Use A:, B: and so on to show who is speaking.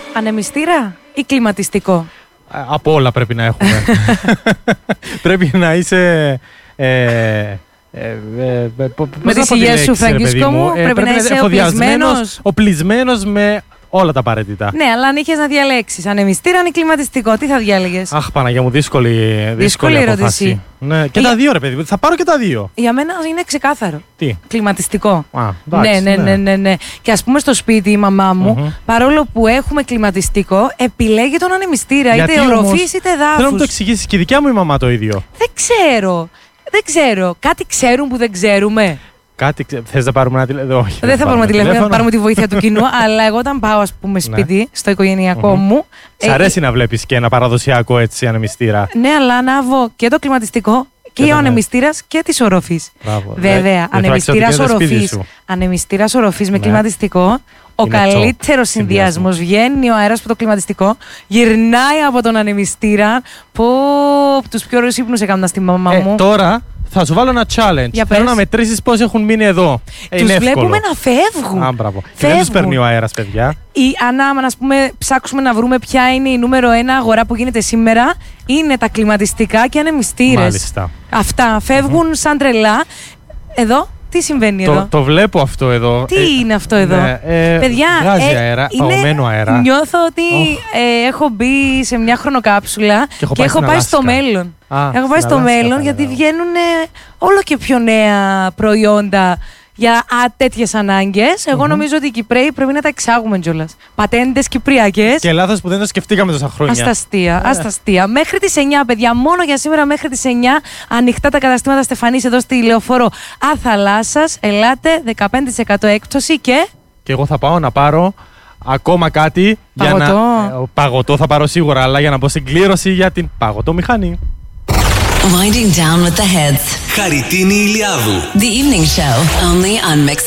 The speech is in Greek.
A: Ανεμιστήρα ή κλιματιστικό?
B: Από όλα πρέπει να έχουμε. Πρέπει να είσαι...
A: με τις υγείες σου, Φραγκίσκο μου, πρέπει να είσαι
B: οπλισμένος με όλα τα απαραίτητα.
A: Ναι, αλλά αν είχες να διαλέξεις ανεμιστήρα ή κλιματιστικό, τι θα διάλεγες?
B: Αχ, Παναγία μου, δύσκολη
A: ερώτηση.
B: Ναι, και τα δύο, ρε παιδί. Θα πάρω και τα δύο.
A: Για μένα είναι ξεκάθαρο.
B: Τι?
A: Κλιματιστικό.
B: Εντάξει,
A: ναι. Και ας πούμε στο σπίτι η μαμά μου, παρόλο που έχουμε κλιματιστικό, επιλέγει τον ανεμιστήρα, είτε οροφής είτε δάφους.
B: Θέλω να μου το εξηγήσεις, και η δικιά μου η μαμά το ίδιο.
A: Δεν ξέρω. Κάτι ξέρουν που δεν ξέρουμε.
B: Θες να πάρουμε ένα τηλέφωνο? Όχι.
A: Δεν θα πάρουμε τηλέφωνο, θα πάρουμε τη βοήθεια του κοινού. Αλλά εγώ όταν πάω, ας πούμε, σπίτι, στο οικογενειακό μου.
B: Σ' αρέσει να βλέπεις και ένα παραδοσιακό έτσι ανεμιστήρα?
A: Ναι, αλλά ανάβω και το κλιματιστικό και ο ανεμιστήρας και της οροφής. Βέβαια, ανεμιστήρας οροφής με κλιματιστικό. Ο καλύτερος συνδυασμός βγαίνει ο αέρας από το κλιματιστικό, γυρνάει από τον ανεμιστήρα. Τους πιο ωραίους ύπνους έκανα στη μαμά μου.
B: Τώρα θα σου βάλω ένα challenge. Θέλω να μετρήσεις πώς έχουν μείνει εδώ.
A: Τους βλέπουμε να φεύγουν.
B: Μπράβο. Και δεν τους παίρνει ο αέρας, παιδιά.
A: Ή αν ας πούμε ψάξουμε να βρούμε ποια είναι η νούμερο 1 αγορά που γίνεται σήμερα, είναι τα κλιματιστικά και ανεμιστήρες.
B: Μάλιστα.
A: Αυτά φεύγουν σαν τρελά. Εδώ. Τι συμβαίνει εδώ?
B: Το βλέπω αυτό εδώ.
A: Τι είναι αυτό εδώ? Παιδιά,
B: βγάζει αέρα, παγωμένο αέρα.
A: Νιώθω ότι έχω μπει σε μια χρονοκάψουλα και έχω πάει στο μέλλον. Έχω πάει στο μέλλον γιατί βγαίνουν όλο και πιο νέα προϊόντα για τέτοιες ανάγκες. Εγώ νομίζω ότι οι Κυπραίοι πρέπει να τα εξάγουμε κιόλας. Πατέντες κυπριακές.
B: Και λάθος που δεν το σκεφτήκαμε τόσα χρόνια.
A: Ασταστία. Μέχρι τις 9, παιδιά, μόνο για σήμερα μέχρι τις 9, ανοιχτά τα καταστήματα Στεφανής εδώ στη Λεωφόρο Αθαλάσσας. Ελάτε, 15% έκπτωση και
B: εγώ θα πάω να πάρω ακόμα κάτι. Παγωτό θα πάρω σίγουρα, αλλά για να μπω στην κλήρωση για την παγωτομηχανή.
C: Winding down with the heads.
D: Χαριτίνη Ηλιάδου.
C: The evening show only on Mix